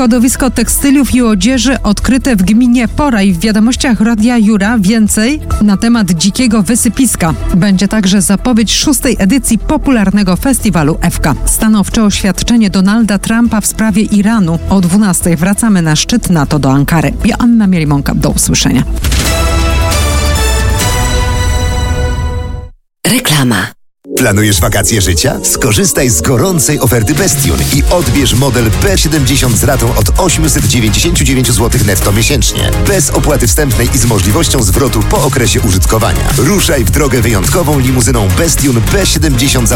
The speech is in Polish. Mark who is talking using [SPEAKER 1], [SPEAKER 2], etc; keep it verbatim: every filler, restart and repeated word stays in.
[SPEAKER 1] Składowisko tekstyliów i odzieży odkryte w gminie Poraj. W wiadomościach Radia Jura więcej na temat dzikiego wysypiska. Będzie także zapowiedź szóstej edycji popularnego festiwalu F K. Stanowcze oświadczenie Donalda Trumpa w sprawie Iranu. O dwunastej wracamy na szczyt NATO do Ankary. Joanna Mielimonka, do usłyszenia.
[SPEAKER 2] Reklama.
[SPEAKER 3] Planujesz wakacje życia? Skorzystaj z gorącej oferty Bestion i odbierz model B siedemdziesiąt z ratą od osiemset dziewięćdziesiąt dziewięć złotych netto miesięcznie. Bez opłaty wstępnej i z możliwością zwrotu po okresie użytkowania. Ruszaj w drogę wyjątkową limuzyną Bestion B siedemdziesiąt